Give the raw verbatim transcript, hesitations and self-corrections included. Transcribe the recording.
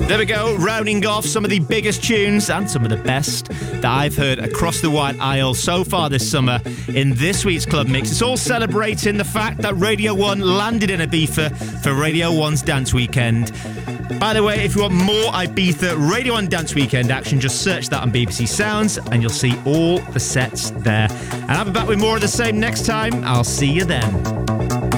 There we go, rounding off some of the biggest tunes and some of the best that I've heard across the White Isle so far this summer in this week's Club Mix. It's all celebrating the fact that Radio one landed in Ibiza for Radio one's Dance Weekend. By the way, if you want more Ibiza Radio one Dance Weekend action, just search that on B B C Sounds and you'll see all the sets there. And I'll be back with more of the same next time. I'll see you then.